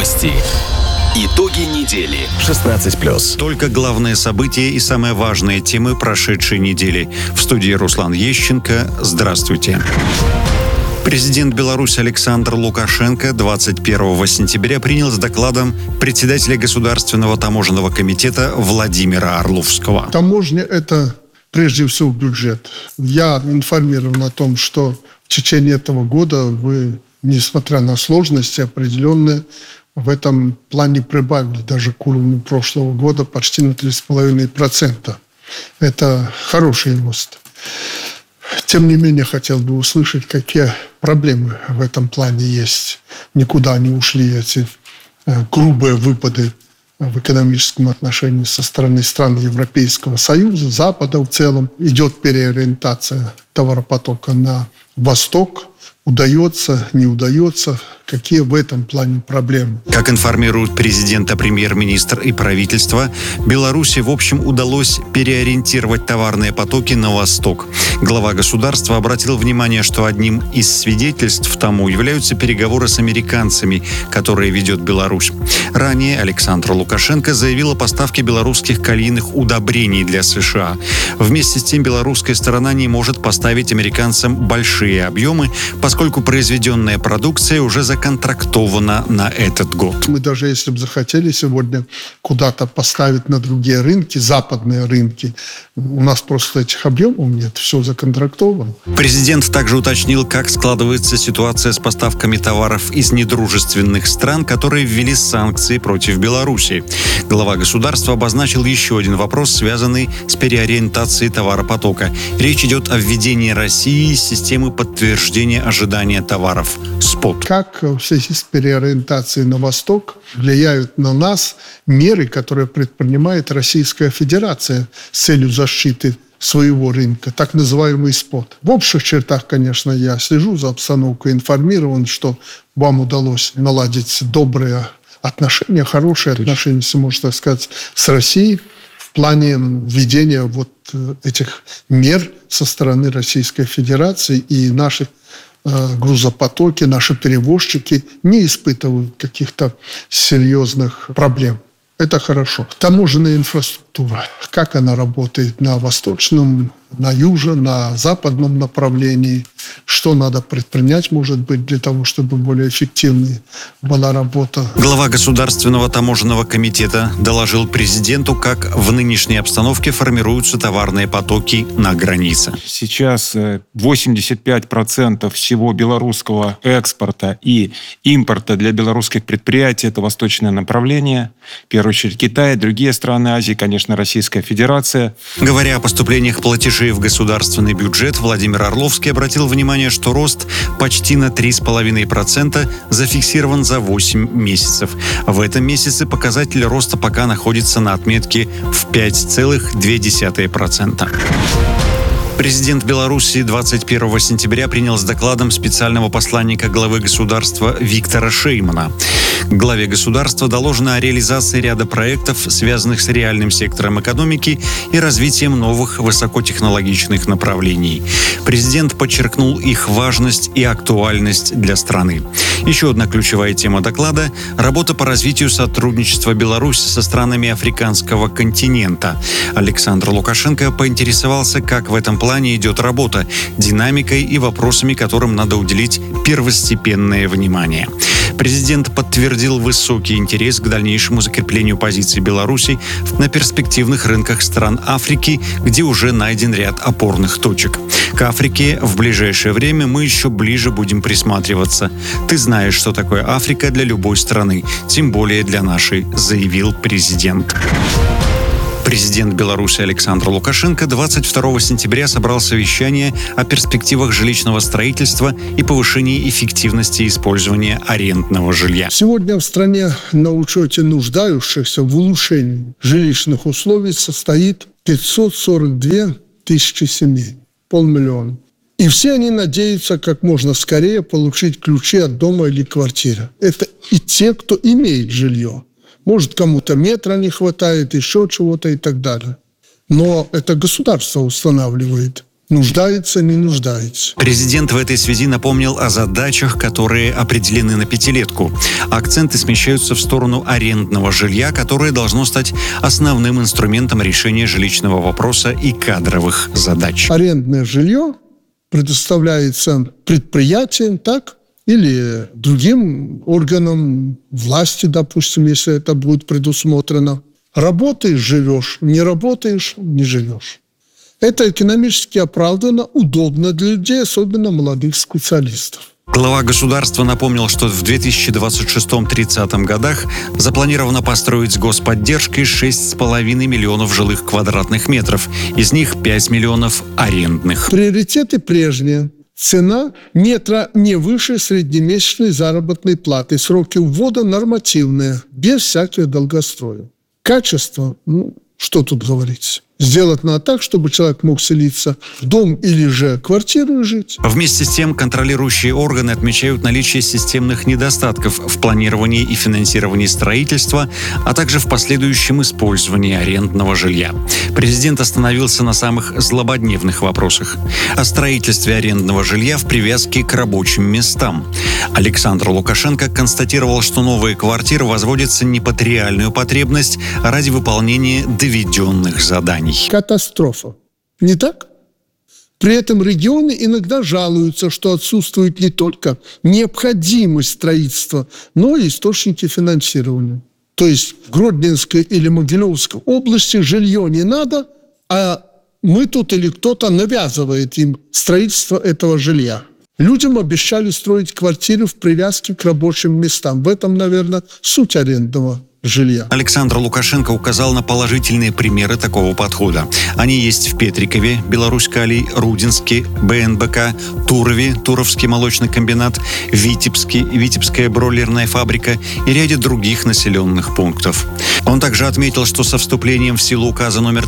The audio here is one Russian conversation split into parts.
Новости. Итоги недели. 16+. Только главные события и самые важные темы прошедшей недели. В студии Руслан Ещенко. Здравствуйте. Президент Беларуси Александр Лукашенко 21 сентября принял с докладом председателя Государственного таможенного комитета Владимира Орловского. Таможня – это прежде всего бюджет. Я информирован о том, что в течение этого года вы, несмотря на сложности определенные, в этом плане прибавили даже к уровню прошлого года почти на 3,5%. Это хороший рост. Тем не менее, хотел бы услышать, какие проблемы в этом плане есть. Никуда не ушли эти грубые выпады в экономическом отношении со стороны стран Европейского Союза, Запада в целом. Идет переориентация товаропотока на восток. Удается, не удается, какие в этом плане проблемы. Как информируют президент, премьер-министр и правительство, Беларуси в общем удалось переориентировать товарные потоки на восток. Глава государства обратил внимание, что одним из свидетельств тому являются переговоры с американцами, которые ведет Беларусь. Ранее Александр Лукашенко заявил о поставке белорусских калийных удобрений для США. Вместе с тем белорусская сторона не может поставить американцам большие объемы, поскольку произведенная продукция уже законтрактована на этот год. Мы даже если бы захотели сегодня куда-то поставить на другие рынки, западные рынки, у нас просто этих объемов нет, все законтрактовано. Президент также уточнил, как складывается ситуация с поставками товаров из недружественных стран, которые ввели санкции против Беларуси. Глава государства обозначил еще один вопрос, связанный с переориентацией товаропотока. Речь идет о введении России системы подтверждения ожидания товаров СПОТ. Как в связи с переориентацией на восток влияют на нас меры, которые предпринимает Российская Федерация с целью защиты своего рынка, так называемый СПОТ. В общих чертах, конечно, я слежу за обстановкой, информирован, что вам удалось наладить добрые отношения, хорошие отношения, если можно так сказать, с Россией в плане введения вот этих мер со стороны Российской Федерации, и наши грузопотоки, наши перевозчики не испытывают каких-то серьезных проблем. Это хорошо. Таможенная инфраструктура. Как она работает на восточном, на южном, на западном направлении? Что надо предпринять, может быть, для того, чтобы более эффективной была работа? Глава Государственного таможенного комитета доложил президенту, как в нынешней обстановке формируются товарные потоки на границе. Сейчас 85% всего белорусского экспорта и импорта для белорусских предприятий – это восточное направление. В первую очередь Китай, другие страны Азии, конечно, Российская Федерация. Говоря о поступлениях платежей в государственный бюджет, Владимир Орловский обратил внимание, что рост почти на 3,5% зафиксирован за 8 месяцев. В этом месяце показатель роста пока находится на отметке в 5,2%. Президент Беларуси 21 сентября принял с докладом специального посланника главы государства Виктора Шеймана. Главе государства доложено о реализации ряда проектов, связанных с реальным сектором экономики и развитием новых высокотехнологичных направлений. Президент подчеркнул их важность и актуальность для страны. Еще одна ключевая тема доклада – работа по развитию сотрудничества Беларуси со странами африканского континента. Александр Лукашенко поинтересовался, как в этом плане идет работа, динамикой и вопросами, которым надо уделить первостепенное внимание. Президент подтвердил высокий интерес к дальнейшему закреплению позиций Беларуси на перспективных рынках стран Африки, где уже найден ряд опорных точек. К Африке в ближайшее время мы еще ближе будем присматриваться. Ты знаешь, что такое Африка для любой страны, тем более для нашей, заявил президент. Президент Беларуси Александр Лукашенко 22 сентября собрал совещание о перспективах жилищного строительства и повышении эффективности использования арендного жилья. Сегодня в стране на учете нуждающихся в улучшении жилищных условий состоит 542 тысячи семей, 500 000. И все они надеются как можно скорее получить ключи от дома или квартиры. Это и те, кто имеет жилье. Может, кому-то метра не хватает, еще чего-то и так далее. Но это государство устанавливает нуждается, не нуждается. Президент в этой связи напомнил о задачах, которые определены на пятилетку. Акценты смещаются в сторону арендного жилья, которое должно стать основным инструментом решения жилищного вопроса и кадровых задач. Арендное жилье предоставляется предприятиям, так, или другим органам власти, допустим, если это будет предусмотрено. Работаешь – живешь, не работаешь – не живешь. Это экономически оправданно, удобно для людей, особенно молодых специалистов. Глава государства напомнил, что в 2026-30 годах запланировано построить с господдержкой 6,5 миллионов жилых квадратных метров. Из них 5 миллионов арендных. Приоритеты прежние. Цена метра не выше среднемесячной заработной платы. Сроки ввода нормативные, без всякого долгостроя. Качество, что тут говорить? Сделать надо так, чтобы человек мог селиться в дом или же квартиру и жить. Вместе с тем, контролирующие органы отмечают наличие системных недостатков в планировании и финансировании строительства, а также в последующем использовании арендного жилья. Президент остановился на самых злободневных вопросах. О строительстве арендного жилья в привязке к рабочим местам. Александр Лукашенко констатировал, что новые квартиры возводятся не под реальную потребность, а ради выполнения доведенных заданий. Катастрофа. Не так? При этом регионы иногда жалуются, что отсутствует не только необходимость строительства, но и источники финансирования. То есть в Гродненской или Могилевской области жилье не надо, а мы тут или кто-то навязывает им строительство этого жилья. Людям обещали строить квартиры в привязке к рабочим местам. В этом, наверное, суть арендного жилья. Александр Лукашенко указал на положительные примеры такого подхода. Они есть в Петрикове, Беларусь-Калий, Рудинске, БНБК, Турове, Туровский молочный комбинат, Витебске, Витебская бройлерная фабрика и ряде других населенных пунктов. Он также отметил, что со вступлением в силу указа номер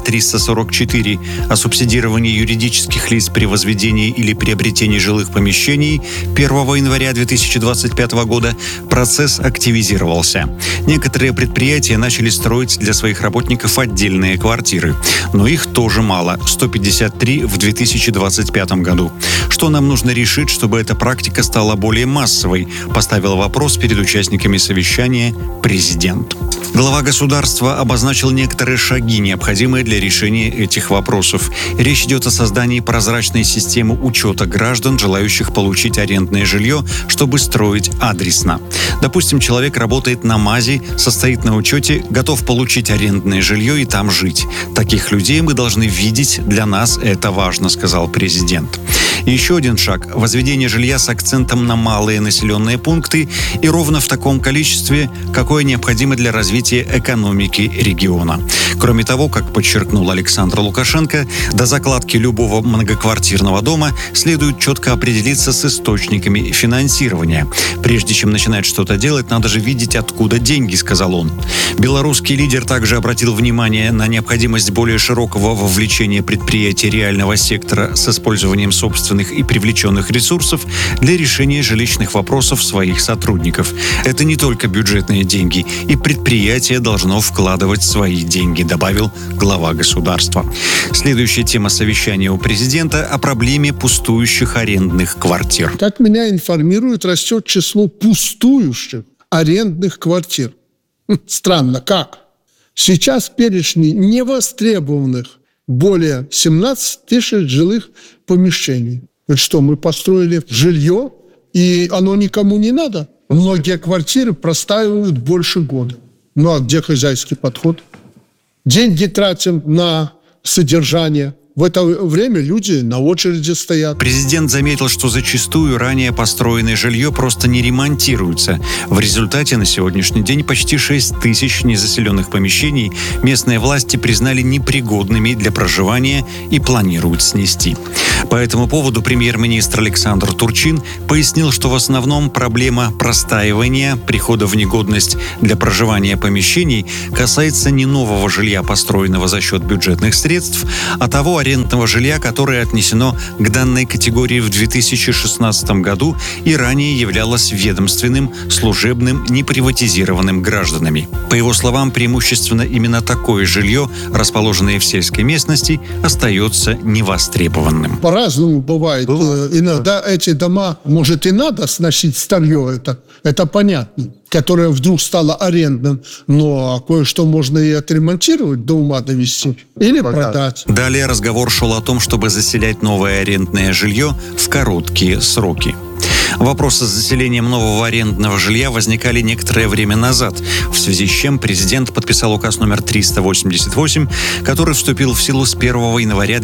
344 о субсидировании юридических лиц при возведении или приобретении жилых помещений 1 января 2025 года процесс активизировался. Некоторые предприятия начали строить для своих работников отдельные квартиры. Но их тоже мало – 153 в 2025 году. Что нам нужно решить, чтобы эта практика стала более массовой, поставил вопрос перед участниками совещания президент. Глава государства обозначил некоторые шаги, необходимые для решения этих вопросов. Речь идет о создании прозрачной системы учета граждан, желающих получить арендное жилье, чтобы строить адресно. Допустим, человек работает на МАЗе, состоит на учете, готов получить арендное жилье и там жить. Таких людей мы должны видеть, для нас это важно, сказал президент. И еще один шаг – возведение жилья с акцентом на малые населенные пункты и ровно в таком количестве, какое необходимо для развития экономики региона. Кроме того, как подчеркнул Александр Лукашенко, до закладки любого многоквартирного дома следует четко определиться с источниками финансирования. Прежде чем начинать что-то делать, надо же видеть, откуда деньги, сказал он. Белорусский лидер также обратил внимание на необходимость более широкого вовлечения предприятий реального сектора с использованием собственных и привлеченных ресурсов для решения жилищных вопросов своих сотрудников. Это не только бюджетные деньги, и предприятие должно вкладывать свои деньги, добавил глава государства. Следующая тема совещания у президента о проблеме пустующих арендных квартир. Как меня информируют, растет число пустующих арендных квартир. Странно, как? Сейчас в перечне невостребованных более 17 тысяч жилых помещений. Это что, мы построили жилье, и оно никому не надо? Многие квартиры простаивают больше года. Ну а где хозяйский подход? Деньги тратим на содержание. В это время люди на очереди стоят. Президент заметил, что зачастую ранее построенное жилье просто не ремонтируется. В результате на сегодняшний день почти 6 тысяч незаселенных помещений местные власти признали непригодными для проживания и планируют снести. По этому поводу премьер-министр Александр Турчин пояснил, что в основном проблема простаивания, прихода в негодность для проживания помещений касается не нового жилья, построенного за счет бюджетных средств, а того арендного жилья, которое отнесено к данной категории в 2016 году и ранее являлось ведомственным, служебным, неприватизированным гражданами. По его словам, преимущественно именно такое жилье, расположенное в сельской местности, остается невостребованным. По-разному бывает. Иногда эти дома, может, и надо сносить старье, это понятно, которое вдруг стало арендным, но кое-что можно и отремонтировать, до ума довести или продать. Далее разговор шел о том, чтобы заселять новое арендное жилье в короткие сроки. Вопросы с заселением нового арендного жилья возникали некоторое время назад, в связи с чем президент подписал указ номер 388, который вступил в силу с 1 января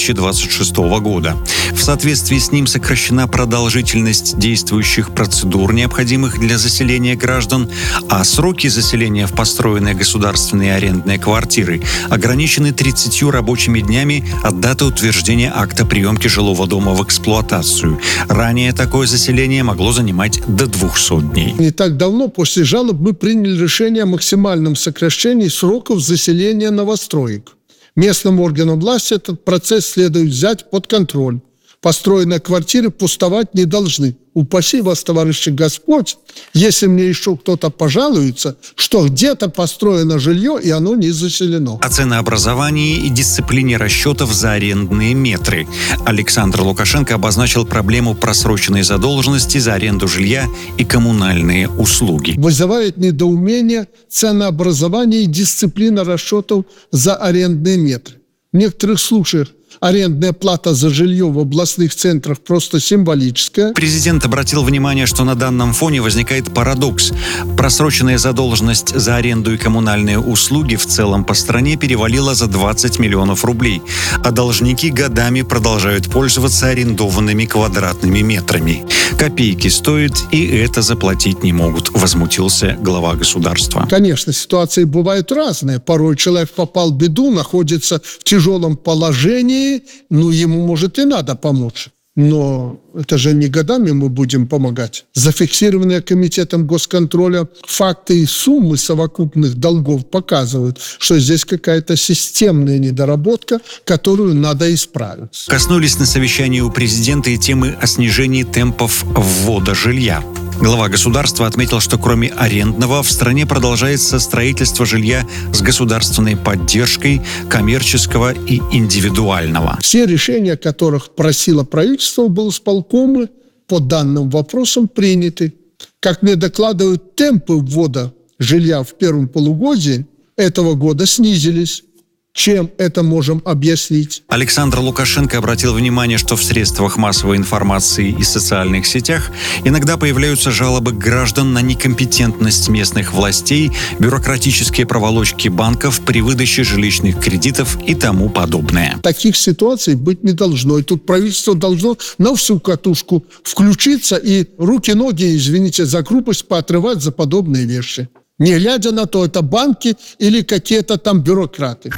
2026 года. В соответствии с ним сокращена продолжительность действующих процедур, необходимых для заселения граждан, а сроки заселения в построенные государственные арендные квартиры ограничены 30 рабочими днями от даты утверждения акта приемки жилого дома в эксплуатацию. Ранее такое заселение могло занимать до 200 дней. Не так давно после жалоб мы приняли решение о максимальном сокращении сроков заселения новостроек. Местным органам власти этот процесс следует взять под контроль. Построенные квартиры пустовать не должны. Упаси вас, товарищи Господь, если мне еще кто-то пожалуется, что где-то построено жилье, и оно не заселено. О ценообразовании и дисциплине расчетов за арендные метры. Александр Лукашенко обозначил проблему просроченной задолженности за аренду жилья и коммунальные услуги. Вызывает недоумение ценообразование и дисциплина расчетов за арендные метры. В некоторых случаях арендная плата за жилье в областных центрах просто символическая. Президент обратил внимание, что на данном фоне возникает парадокс. Просроченная задолженность за аренду и коммунальные услуги в целом по стране перевалила за 20 миллионов рублей, а должники годами продолжают пользоваться арендованными квадратными метрами. Копейки стоит, и это заплатить не могут, возмутился глава государства. Конечно, ситуации бывают разные. Порой человек попал в беду, находится в тяжелом положении, ему, может, и надо помочь. Но это же не годами мы будем помогать. Зафиксированные комитетом госконтроля факты и суммы совокупных долгов показывают, что здесь какая-то системная недоработка, которую надо исправить. Коснулись на совещании у президента и темы о снижении темпов ввода жилья. Глава государства отметил, что кроме арендного в стране продолжается строительство жилья с государственной поддержкой, коммерческого и индивидуального. Все решения, которых просило правительство облсполкомы, по данным вопросам приняты. Как мне докладывают, темпы ввода жилья в первом полугодии этого года снизились. Чем это можем объяснить? Александр Лукашенко обратил внимание, что в средствах массовой информации и социальных сетях иногда появляются жалобы граждан на некомпетентность местных властей, бюрократические проволочки банков при выдаче жилищных кредитов и тому подобное. Таких ситуаций быть не должно. И тут правительство должно на всю катушку включиться и руки-ноги, извините за грубость, поотрывать за подобные вещи. Не глядя на то, это банки или какие-то там бюрократы.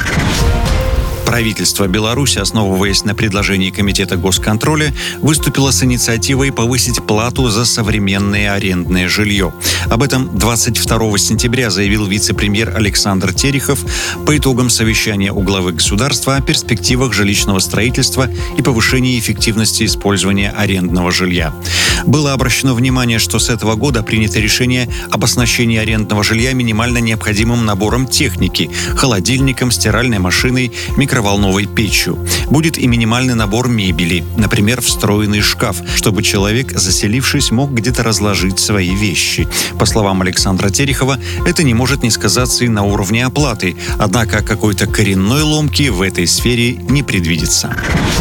Правительство Беларуси, основываясь на предложении Комитета госконтроля, выступило с инициативой повысить плату за современное арендное жилье. Об этом 22 сентября заявил вице-премьер Александр Терехов по итогам совещания у главы государства о перспективах жилищного строительства и повышении эффективности использования арендного жилья. Было обращено внимание, что с этого года принято решение об оснащении арендного жилья минимально необходимым набором техники – холодильником, стиральной машиной, микроволновой печью. Будет и минимальный набор мебели, например, встроенный шкаф, чтобы человек, заселившись, мог где-то разложить свои вещи. По словам Александра Терехова, это не может не сказаться и на уровне оплаты, однако какой-то коренной ломки в этой сфере не предвидится.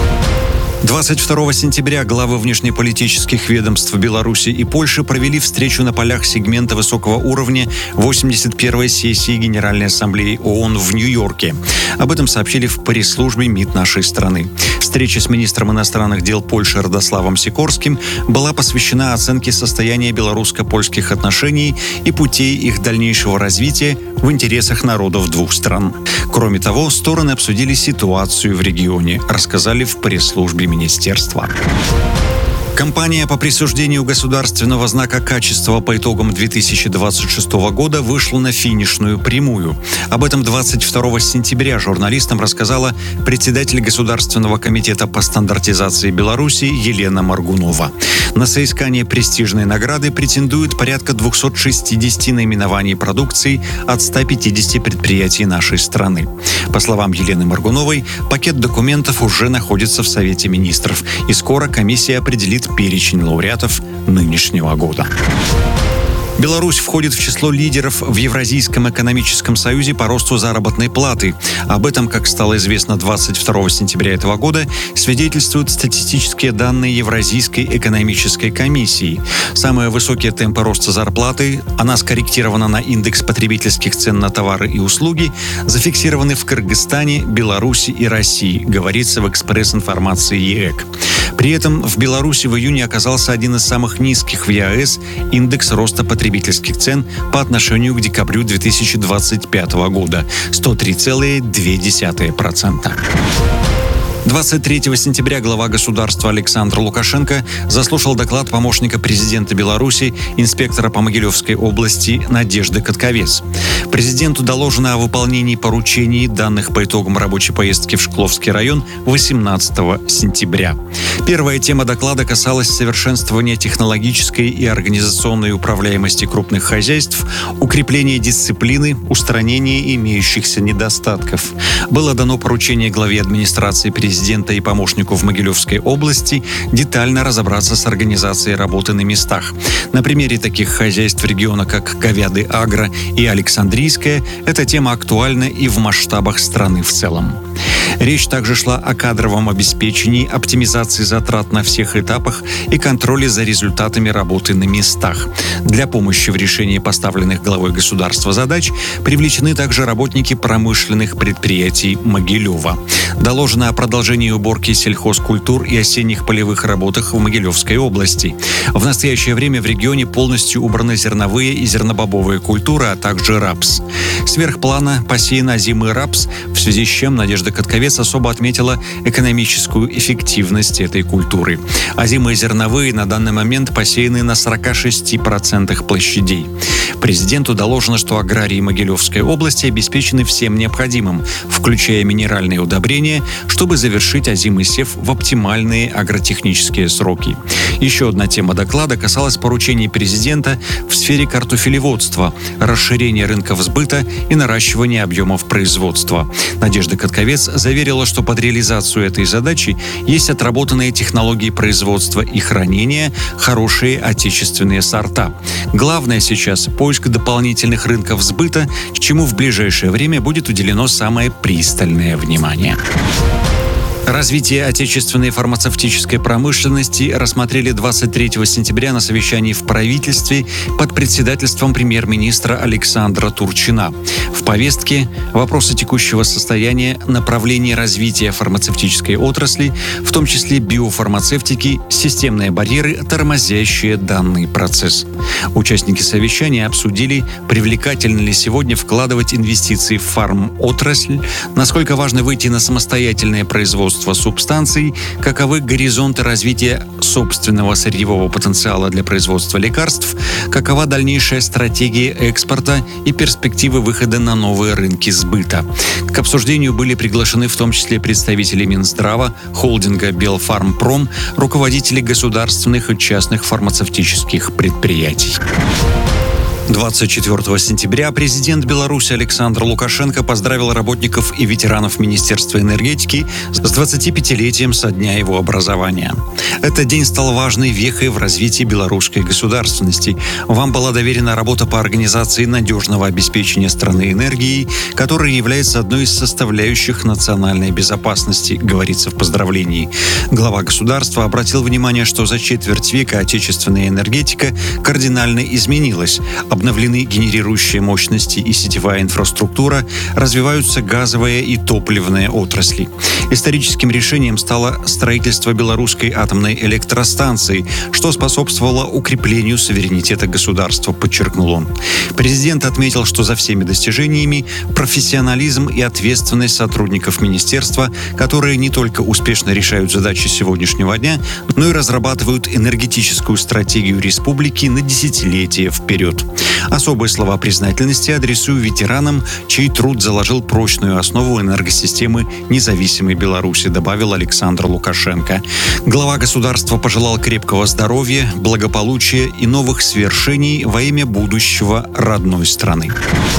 22 сентября главы внешнеполитических ведомств Беларуси и Польши провели встречу на полях сегмента высокого уровня 81-й сессии Генеральной Ассамблеи ООН в Нью-Йорке. Об этом сообщили в пресс-службе МИД нашей страны. Встреча с министром иностранных дел Польши Радославом Сикорским была посвящена оценке состояния белорусско-польских отношений и путей их дальнейшего развития в интересах народов двух стран. Кроме того, стороны обсудили ситуацию в регионе, рассказали в пресс-службе министерства. Компания по присуждению государственного знака качества по итогам 2026 года вышла на финишную прямую. Об этом 22 сентября журналистам рассказала председатель Государственного комитета по стандартизации Беларуси Елена Моргунова. На соискание престижной награды претендуют порядка 260 наименований продукции от 150 предприятий нашей страны. По словам Елены Моргуновой, пакет документов уже находится в Совете министров, и скоро комиссия определит перечень лауреатов нынешнего года. Беларусь входит в число лидеров в Евразийском экономическом союзе по росту заработной платы. Об этом, как стало известно 22 сентября этого года, свидетельствуют статистические данные Евразийской экономической комиссии. Самые высокие темпы роста зарплаты, она скорректирована на индекс потребительских цен на товары и услуги, зафиксированы в Кыргызстане, Беларуси и России, говорится в экспресс-информации ЕЭК. При этом в Беларуси в июне оказался один из самых низких в ЕАЭС индекс роста потребительских цен по отношению к декабрю 2025 года – 103,2%. 23 сентября глава государства Александр Лукашенко заслушал доклад помощника президента Беларуси, инспектора по Могилевской области Надежды Катковец. Президенту доложено о выполнении поручений, данных по итогам рабочей поездки в Шкловский район 18 сентября. Первая тема доклада касалась совершенствования технологической и организационной управляемости крупных хозяйств, укрепления дисциплины, устранения имеющихся недостатков. Было дано поручение главе администрации президента и помощнику в Могилевской области детально разобраться с организацией работы на местах. На примере таких хозяйств региона, как Говяды Агро и Александрийское, эта тема актуальна и в масштабах страны в целом. Речь также шла о кадровом обеспечении, оптимизации затрат на всех этапах и контроле за результатами работы на местах. Для помощи в решении поставленных главой государства задач привлечены также работники промышленных предприятий Могилева. Доложено о продолжении уборки сельхозкультур и осенних полевых работах в Могилевской области. В настоящее время в регионе полностью убраны зерновые и зернобобовые культуры, а также рапс. Сверх плана посеян озимый рапс, в связи с чем Надежда Катковец особо отметила экономическую эффективность этой культуры. Озимые зерновые на данный момент посеяны на 46% площадей. Президенту доложено, что аграрии Могилевской области обеспечены всем необходимым, включая минеральные удобрения, чтобы завершить озимый сев в оптимальные агротехнические сроки. Еще одна тема доклада касалась поручений президента в сфере картофелеводства, расширения рынков сбыта и наращивания объемов производства. Надежда Катковец заверила, что под реализацию этой задачи есть отработанные технологии производства и хранения, хорошие отечественные сорта. Главное сейчас – поиск дополнительных рынков сбыта, чему в ближайшее время будет уделено самое пристальное внимание. Развитие отечественной фармацевтической промышленности рассмотрели 23 сентября на совещании в правительстве под председательством премьер-министра Александра Турчина. В повестке вопросы текущего состояния, направления развития фармацевтической отрасли, в том числе биофармацевтики, системные барьеры, тормозящие данный процесс. Участники совещания обсудили, привлекательно ли сегодня вкладывать инвестиции в фармотрасль, насколько важно выйти на самостоятельное производство субстанций, каковы горизонты развития собственного сырьевого потенциала для производства лекарств, какова дальнейшая стратегия экспорта и перспективы выхода на новые рынки сбыта. К обсуждению были приглашены в том числе представители Минздрава, холдинга «Белфармпром», руководители государственных и частных фармацевтических предприятий. 24 сентября президент Беларуси Александр Лукашенко поздравил работников и ветеранов Министерства энергетики с 25-летием со дня его образования. Этот день стал важной вехой в развитии белорусской государственности. Вам была доверена работа по организации надежного обеспечения страны энергией, которая является одной из составляющих национальной безопасности, говорится в поздравлении. Глава государства обратил внимание, что за четверть века отечественная энергетика кардинально изменилась. обновлены генерирующие мощности и сетевая инфраструктура, развиваются газовая и топливная отрасли. Историческим решением стало строительство белорусской атомной электростанции, что способствовало укреплению суверенитета государства, подчеркнул он. Президент отметил, что за всеми достижениями профессионализм и ответственность сотрудников министерства, которые не только успешно решают задачи сегодняшнего дня, но и разрабатывают энергетическую стратегию республики на десятилетия вперед. Особые слова признательности адресую ветеранам, чей труд заложил прочную основу энергосистемы независимой Беларуси, добавил Александр Лукашенко. Глава государства пожелал крепкого здоровья, благополучия и новых свершений во имя будущего родной страны.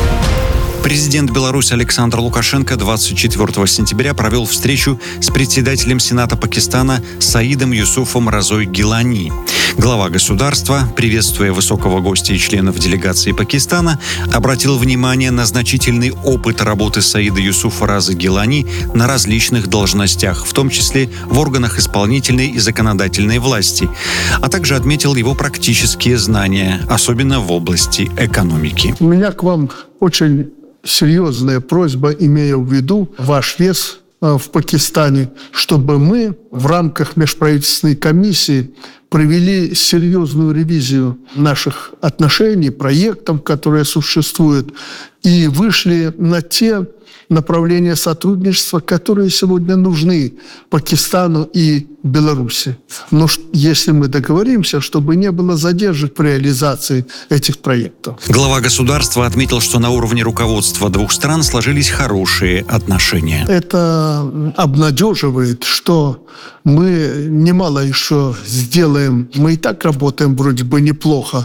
Президент Беларуси Александр Лукашенко 24 сентября провел встречу с председателем Сената Пакистана Саидом Юсуфом Разой Гилани. Глава государства, приветствуя высокого гостя и членов делегации Пакистана, обратил внимание на значительный опыт работы Саида Юсуфа Разы Гилани на различных должностях, в том числе в органах исполнительной и законодательной власти, а также отметил его практические знания, особенно в области экономики. У меня к вам очень серьезная просьба, имея в виду ваш вес в Пакистане, чтобы мы в рамках межправительственной комиссии провели серьезную ревизию наших отношений, проектов, которые существуют, и вышли на те направления сотрудничества, которые сегодня нужны Пакистану и Беларуси. Но если мы договоримся, чтобы не было задержек в реализации этих проектов. Глава государства отметил, что на уровне руководства двух стран сложились хорошие отношения. Это обнадеживает, что мы немало еще сделаем. Мы и так работаем вроде бы неплохо,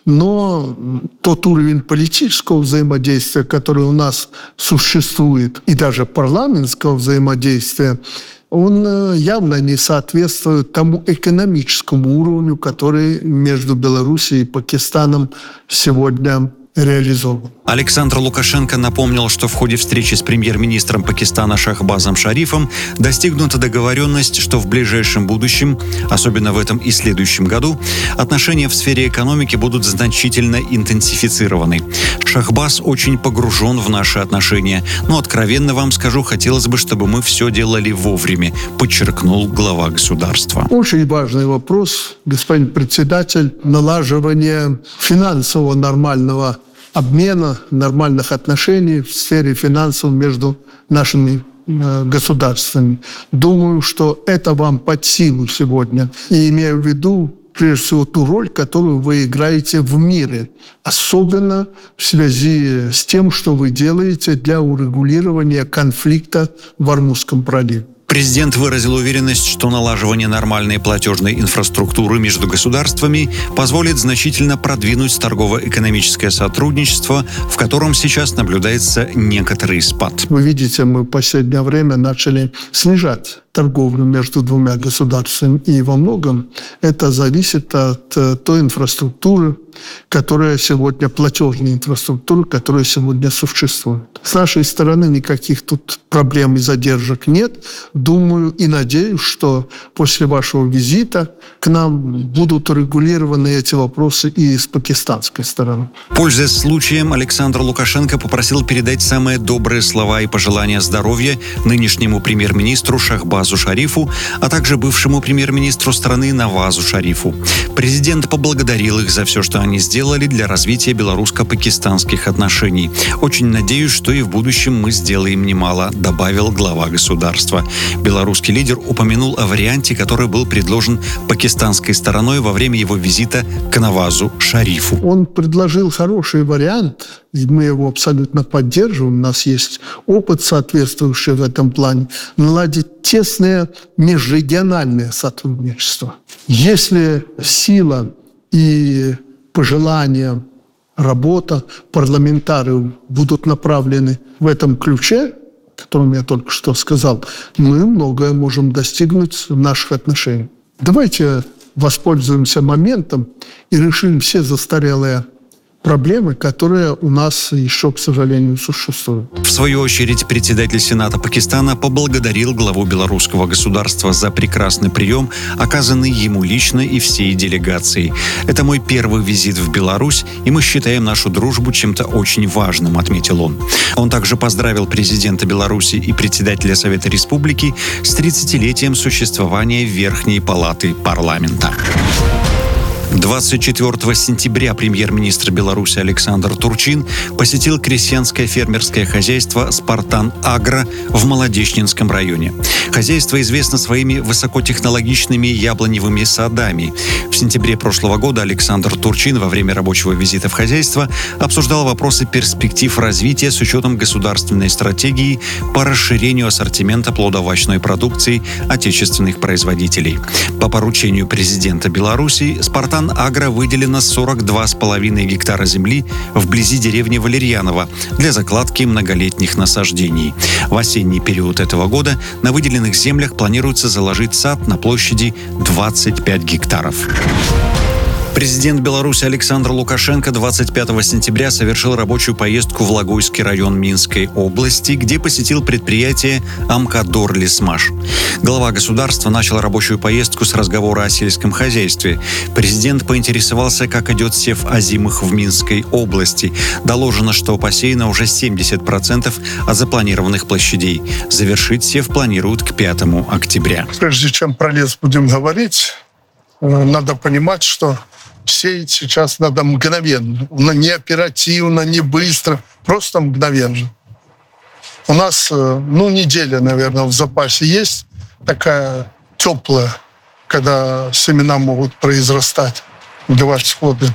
но тот уровень политического взаимодействия, который у нас существует, и даже парламентского взаимодействия, он явно не соответствует тому экономическому уровню, который между Белоруссией и Пакистаном сегодня реализован. Александр Лукашенко напомнил, что в ходе встречи с премьер-министром Пакистана Шахбазом Шарифом достигнута договоренность, что в ближайшем будущем, особенно в этом и следующем году, отношения в сфере экономики будут значительно интенсифицированы. Шахбаз очень погружен в наши отношения, но, откровенно вам скажу, хотелось бы, чтобы мы все делали вовремя, подчеркнул глава государства. Очень важный вопрос, господин председатель, налаживание финансового нормального обмена, нормальных отношений в сфере финансов между нашими государствами. Думаю, что это вам под силу сегодня. И имею в виду, прежде всего, ту роль, которую вы играете в мире. Особенно в связи с тем, что вы делаете для урегулирования конфликта в Ормузском проливе. Президент выразил уверенность, что налаживание нормальной платежной инфраструктуры между государствами позволит значительно продвинуть торгово-экономическое сотрудничество, в котором сейчас наблюдается некоторый спад. Вы видите, мы в последнее время начали снижать торговлю между двумя государствами, и во многом это зависит от той инфраструктуры, которая сегодня, платежной инфраструктуры, которая сегодня существует. С нашей стороны никаких тут проблем и задержек нет. Думаю и надеюсь, что после вашего визита к нам будут урегулированы эти вопросы и с пакистанской стороны. Пользуясь случаем, Александр Лукашенко попросил передать самые добрые слова и пожелания здоровья нынешнему премьер-министру Шахбазу Шарифу, а также бывшему премьер-министру страны Навазу Шарифу. Президент поблагодарил их за все, что они сделали для развития белорусско-пакистанских отношений. Очень надеюсь, что и в будущем мы сделаем немало, добавил глава государства. Белорусский лидер упомянул о варианте, который был предложен пакистанской стороной во время его визита к Навазу Шарифу. Он предложил хороший вариант, и мы его абсолютно поддерживаем. У нас есть опыт соответствующий в этом плане. Наладить тесное межрегиональное сотрудничество. Если сила и пожелания, работа парламентариев будут направлены в этом ключе, о котором я только что сказал, мы многое можем достигнуть в наших отношениях. Давайте воспользуемся моментом и решим все застарелые проблемы, которые у нас еще, к сожалению, существуют. В свою очередь, председатель Сената Пакистана поблагодарил главу белорусского государства за прекрасный прием, оказанный ему лично и всей делегацией. «Это мой первый визит в Беларусь, и мы считаем нашу дружбу чем-то очень важным», — отметил он. Он также поздравил президента Беларуси и председателя Совета Республики с 30-летием существования Верхней палаты парламента. 24 сентября премьер-министр Беларуси Александр Турчин посетил крестьянское фермерское хозяйство «Спартан Агро» в Молодечнинском районе. Хозяйство известно своими высокотехнологичными яблоневыми садами. В сентябре прошлого года Александр Турчин во время рабочего визита в хозяйство обсуждал вопросы перспектив развития с учетом государственной стратегии по расширению ассортимента плодоовощной продукции отечественных производителей. По поручению президента Беларуси «Спартан Агро» выделено 42,5 гектара земли вблизи деревни Валерьяново для закладки многолетних насаждений. В осенний период этого года на выделенных землях планируется заложить сад на площади 25 гектаров. Президент Беларуси Александр Лукашенко 25 сентября совершил рабочую поездку в Логойский район Минской области, где посетил предприятие «Амкадор Лесмаш». Глава государства начал рабочую поездку с разговора о сельском хозяйстве. Президент поинтересовался, как идет сев озимых в Минской области. Доложено, что посеяно уже 70% от запланированных площадей. Завершить сев планируют к 5 октября. Прежде чем про лес будем говорить, надо понимать, что сеять сейчас надо мгновенно. Не оперативно, не быстро, просто мгновенно. У нас, неделя, наверное, в запасе есть такая теплая, когда семена могут произрастать, давать всходы.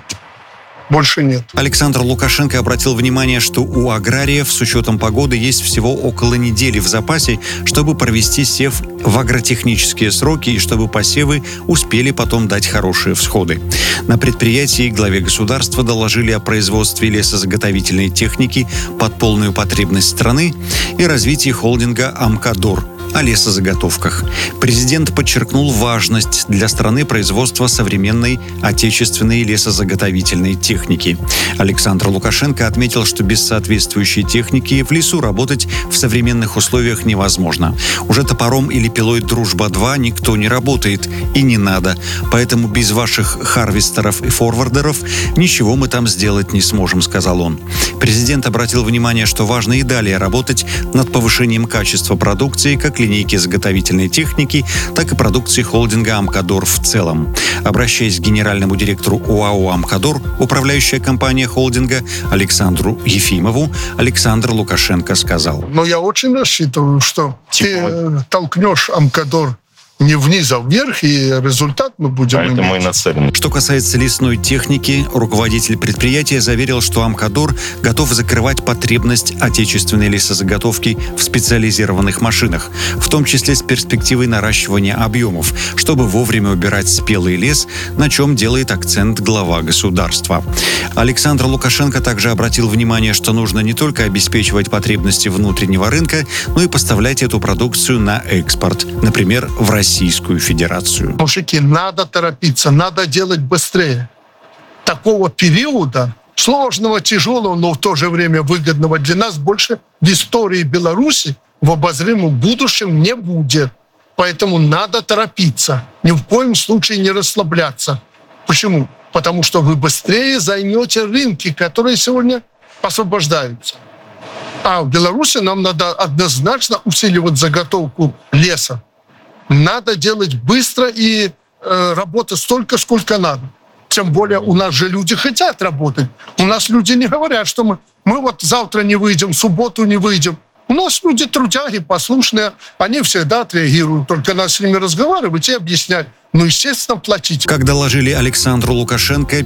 Больше нет. Александр Лукашенко обратил внимание, что у аграриев с учетом погоды есть всего около недели в запасе, чтобы провести сев в агротехнические сроки и чтобы посевы успели потом дать хорошие всходы. На предприятии главе государства доложили о производстве лесозаготовительной техники под полную потребность страны и развитии холдинга «Амкадор», о лесозаготовках. Президент подчеркнул важность для страны производства современной отечественной лесозаготовительной техники. Александр Лукашенко отметил, что без соответствующей техники в лесу работать в современных условиях невозможно. Уже топором или пилой «Дружба-2» никто не работает и не надо, поэтому без ваших харвестеров и форвардеров ничего мы там сделать не сможем, сказал он. Президент обратил внимание, что важно и далее работать над повышением качества продукции, как линейки заготовительной техники, так и продукции холдинга «Амкадор» в целом. Обращаясь к генеральному директору ОАО «Амкадор», управляющая компания холдинга Александру Ефимову, Александр Лукашенко сказал: Но я очень рассчитываю, что ты толкнешь «Амкадор» не вниз, а вверх, и результат мы будем иметь. Поэтому и нацелены. Что касается лесной техники, руководитель предприятия заверил, что «Амкадор» готов закрывать потребность отечественной лесозаготовки в специализированных машинах, в том числе с перспективой наращивания объемов, чтобы вовремя убирать спелый лес, на чем делает акцент глава государства. Александр Лукашенко также обратил внимание, что нужно не только обеспечивать потребности внутреннего рынка, но и поставлять эту продукцию на экспорт, например, в Российскую Федерацию. Мужики, надо торопиться, надо делать быстрее. Такого периода, сложного, тяжелого, но в то же время выгодного для нас, больше в истории Беларуси в обозримом будущем не будет. Поэтому надо торопиться. Ни в коем случае не расслабляться. Почему? Потому что вы быстрее займете рынки, которые сегодня освобождаются. А в Беларуси нам надо однозначно усиливать заготовку леса. Надо делать быстро и работать столько, сколько надо. Тем более у нас же люди хотят работать. У нас люди не говорят, что мы вот завтра не выйдем, в субботу не выйдем. У нас люди трудяги, послушные, они всегда отреагируют. Только надо с ними разговаривать и объяснять. Естественно, платить. Как доложили Александру Лукашенко,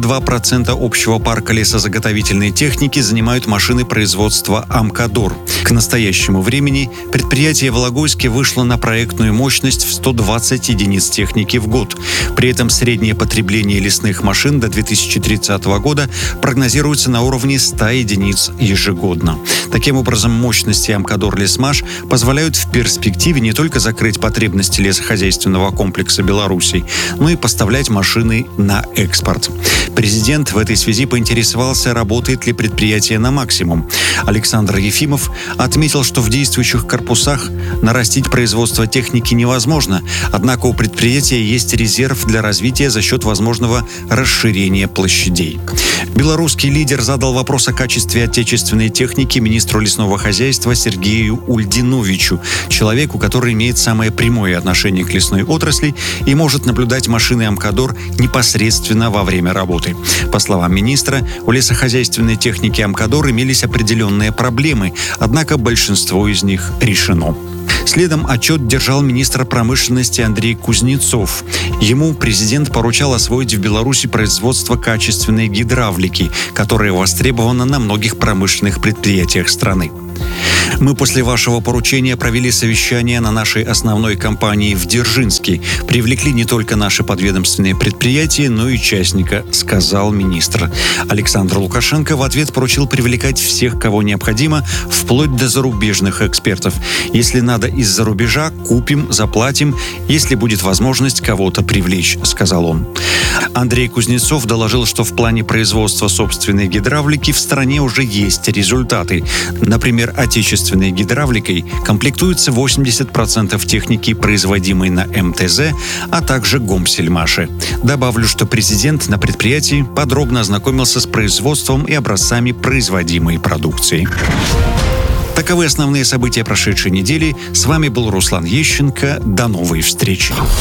52% общего парка лесозаготовительной техники занимают машины производства «Амкадор». К настоящему времени предприятие в Логойске вышло на проектную мощность в 120 единиц техники в год. При этом среднее потребление лесных машин до 2030 года прогнозируется на уровне 100 единиц ежегодно. Таким образом, мощности «Амкадор Лесмаш» позволяют в перспективе не только закрыть потребности лесохозяйственного комплекса Беларуси, но и поставлять машины на экспорт. Президент в этой связи поинтересовался, работает ли предприятие на максимум. Александр Ефимов отметил, что в действующих корпусах нарастить производство техники невозможно, однако у предприятия есть резерв для развития за счет возможного расширения площадей. Белорусский лидер задал вопрос о качестве отечественной техники министру лесного хозяйства Сергею Ульдиновичу, человеку, который имеет самое прямое отношение к лесной отрасли и может наблюдать машины «Амкадор» непосредственно во время работы. По словам министра, у лесохозяйственной техники «Амкадор» имелись определенные проблемы, однако большинство из них решено. Следом отчет держал министр промышленности Андрей Кузнецов. Ему президент поручал освоить в Беларуси производство качественной гидравлики, которая востребована на многих промышленных предприятиях страны. Мы после вашего поручения провели совещание на нашей основной компании в Дзержинске. Привлекли не только наши подведомственные предприятия, но и частника, сказал министр. Александр Лукашенко в ответ поручил привлекать всех, кого необходимо, вплоть до зарубежных экспертов. Если надо из-за рубежа, купим, заплатим, если будет возможность кого-то привлечь, сказал он. Андрей Кузнецов доложил, что в плане производства собственной гидравлики в стране уже есть результаты. Например, отечественной гидравликой комплектуется 80% техники, производимой на МТЗ, а также Гомсельмаше. Добавлю, что президент на предприятии подробно ознакомился с производством и образцами производимой продукции. Таковы основные события прошедшей недели. С вами был Руслан Ещенко. До новой встречи.